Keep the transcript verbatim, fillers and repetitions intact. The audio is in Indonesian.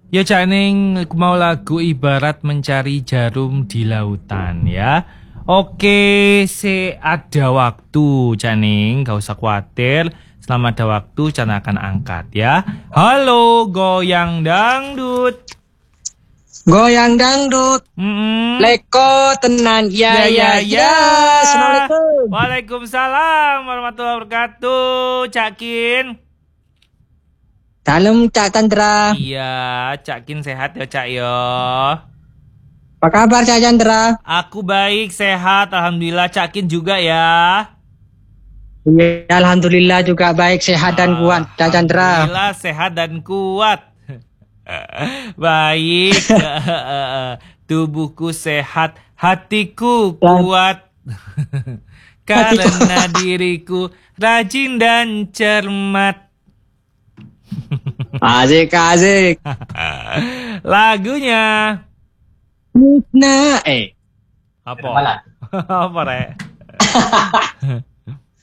Ya Caning mau lagu ibarat mencari jarum di lautan ya. Oke, se ada waktu Caning, gak usah khawatir. Selama ada waktu Cana akan angkat ya. Halo goyang dangdut. Goyang dangdut. Mm-mm. Leko tenan. Ya ya ya. Assalamualaikum. Waalaikumsalam warahmatullahi wabarakatuh. Cakin. Salam Cak Chandra. Iya, Cakin sehat ya Cak yo. Apa kabar Cak Chandra? Aku baik, sehat, alhamdulillah. Cakin juga ya. Ya, alhamdulillah juga baik, sehat dan kuat Cak Chandra. Alhamdulillah sehat dan kuat. Baik. Tubuhku sehat, hatiku kuat. Karena diriku rajin dan cermat. Asik asik. Lagunya. Nah, eh. Apa? Apa, Rek?